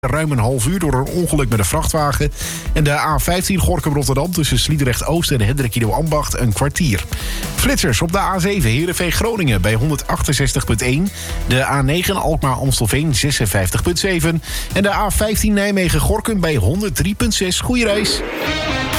ruim een half uur door een ongeluk met een vrachtwagen. En de A15 Gorinchem-Rotterdam tussen Sliedrecht-Oost en Hendrikido-Ambacht een kwartier. Flitsers op de A7 Heerenveen-Groningen bij 168.1. De A9 Alkmaar-Amstelveen 56.7. En de A15 Nijmegen-Gorinchem bij 103.6. Goeie reis.